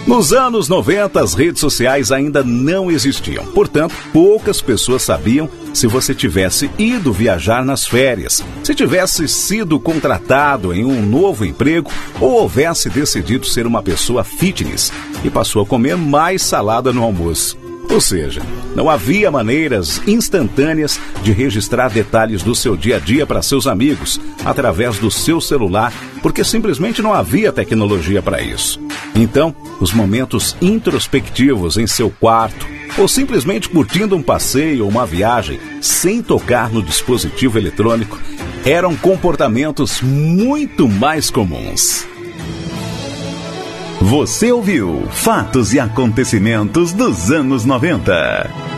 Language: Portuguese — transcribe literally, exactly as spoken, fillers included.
Nos anos noventa, as redes sociais ainda não existiam. Portanto, poucas pessoas sabiam se você tivesse ido viajar nas férias, se tivesse sido contratado em um novo emprego ou houvesse decidido ser uma pessoa fitness e passou a comer mais salada no almoço. Ou seja, não havia maneiras instantâneas de registrar detalhes do seu dia a dia para seus amigos através do seu celular, porque simplesmente não havia tecnologia para isso. Então, os momentos introspectivos em seu quarto, ou simplesmente curtindo um passeio ou uma viagem sem tocar no dispositivo eletrônico, eram comportamentos muito mais comuns. Você ouviu Fatos e Acontecimentos dos anos noventa.